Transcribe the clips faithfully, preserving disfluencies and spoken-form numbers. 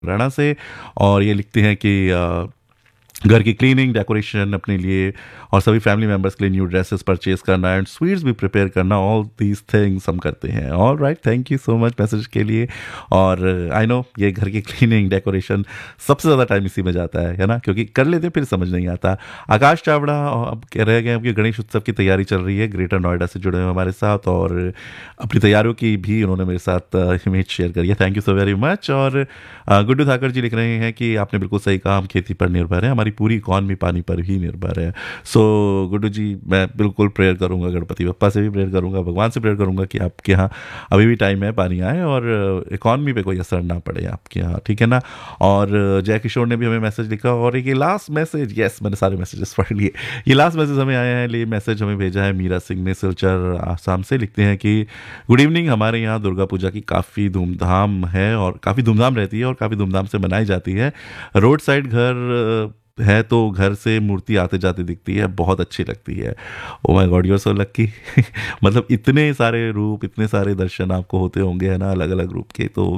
हरियाणा से। और ये लिखते हैं कि अ, घर की क्लीनिंग, डेकोरेशन अपने लिए और सभी फैमिली मेंबर्स के लिए न्यू ड्रेसेस परचेज करना एंड स्वीट्स भी प्रिपेयर करना, ऑल दीज थिंग्स हम करते हैं। All right, thank you so much message के लिए। और आई नो ये घर की क्लीनिंग डेकोरेशन सबसे ज़्यादा टाइम इसी में जाता है है ना, क्योंकि कर लेते फिर समझ नहीं आता। आकाश चावड़ा अब कह रहे हैं कि गणेश उत्सव की तैयारी चल रही है, ग्रेटर नोएडा से जुड़े हुए हमारे साथ, और अपनी तैयारियों की भी उन्होंने मेरे साथ इमेज शेयर करी है। Thank you so very much. और अ, गुड्डू धाकर जी लिख रहे हैं कि आपने बिल्कुल सही कहा, हम खेती पर निर्भर है, हमारी पूरी इकॉनमी पानी पर ही निर्भर है। सो गुड्डू जी, मैं बिल्कुल प्रेयर करूंगा, गणपति बप्पा से भी प्रेयर करूंगा, भगवान से प्रेयर करूंगा कि आपके यहाँ अभी भी टाइम है, पानी आए और इकॉनमी पे कोई असर ना पड़े आपके यहाँ, ठीक है ना। और जय किशोर ने भी हमें मैसेज लिखा, और एक ये लास्ट मैसेज, यस मैंने सारे मैसेजेस पढ़ लिए, ये लास्ट मैसेज हमें आया है, ये मैसेज हमें भेजा है मीरा सिंह ने सिलचर आसाम से। लिखते हैं कि गुड इवनिंग, हमारे यहाँ दुर्गा पूजा की काफ़ी धूमधाम है और काफ़ी धूमधाम रहती है और काफ़ी धूमधाम से मनाई जाती है। रोड साइड घर है तो घर से मूर्ति आते जाते दिखती है, बहुत अच्छी लगती है। Oh my God, you are so lucky. मतलब इतने सारे रूप, इतने सारे दर्शन आपको होते होंगे है ना, अलग अलग रूप के। तो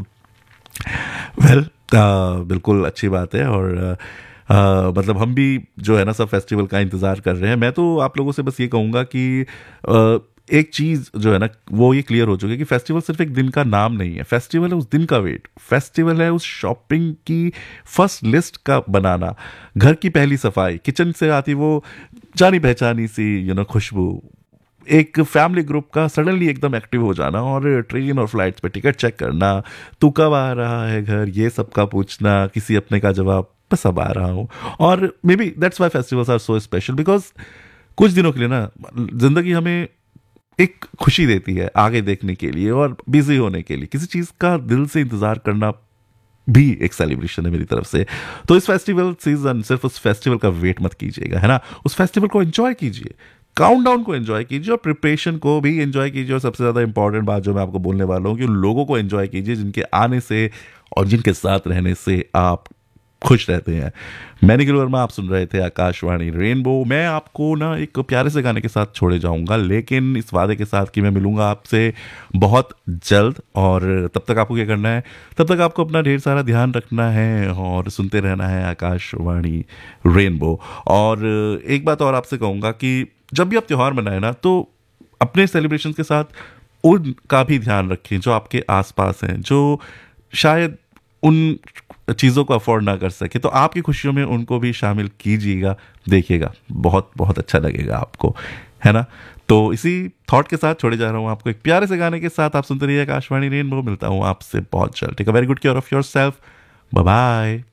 वेल well, बिल्कुल अच्छी बात है। और uh, uh, मतलब हम भी जो है ना सब फेस्टिवल का इंतज़ार कर रहे हैं। मैं तो आप लोगों से बस ये कहूँगा कि uh, एक चीज़ जो है ना वो ये क्लियर हो चुकी है कि फेस्टिवल सिर्फ एक दिन का नाम नहीं है, फेस्टिवल है उस दिन का वेट, फेस्टिवल है उस शॉपिंग की फर्स्ट लिस्ट का बनाना, घर की पहली सफाई, किचन से आती वो जानी पहचानी सी यू नो खुशबू, एक फैमिली ग्रुप का सडनली एकदम एक्टिव हो जाना, और ट्रेन और फ्लाइट्स पे टिकट चेक करना, तू कब आ रहा है घर, ये सब का पूछना, किसी अपने का जवाब बस अब आ रहा हूँ। और may be that's why festivals are so special, because कुछ दिनों के लिए ना जिंदगी हमें एक खुशी देती है आगे देखने के लिए और बिजी होने के लिए, किसी चीज़ का दिल से इंतज़ार करना भी एक सेलिब्रेशन है मेरी तरफ से। तो इस फेस्टिवल सीजन सिर्फ उस फेस्टिवल का वेट मत कीजिएगा, है ना, उस फेस्टिवल को एंजॉय कीजिए, काउंटडाउन को एंजॉय कीजिए और प्रिपरेशन को भी एंजॉय कीजिए। और सबसे ज़्यादा इंपॉर्टेंट बात जो मैं आपको बोलने वाला हूँ कि उन लोगों को एंजॉय कीजिए जिनके आने से और जिनके साथ रहने से आप खुश रहते हैं। मैं निखिल वर्मा, आप सुन रहे थे आकाशवाणी रेनबो। मैं आपको ना एक प्यारे से गाने के साथ छोड़े जाऊंगा, लेकिन इस वादे के साथ कि मैं मिलूंगा आपसे बहुत जल्द। और तब तक आपको क्या करना है, तब तक आपको अपना ढेर सारा ध्यान रखना है और सुनते रहना है आकाशवाणी रेनबो। और एक बात और आपसे कहूँगा कि जब भी आप त्यौहार मनाएं ना, तो अपने सेलिब्रेशन के साथ उनका भी ध्यान रखें जो आपके आसपास हैं, जो शायद उन चीज़ों को अफोर्ड ना कर सके, तो आपकी खुशियों में उनको भी शामिल कीजिएगा, देखिएगा बहुत बहुत अच्छा लगेगा आपको, है ना। तो इसी थॉट के साथ छोड़े जा रहा हूँ आपको एक प्यारे से गाने के साथ। आप सुनते रहिए आकाशवाणी रेनबो। मिलता हूँ आपसे बहुत जल्द। Take a very good care of your self. Bye bye.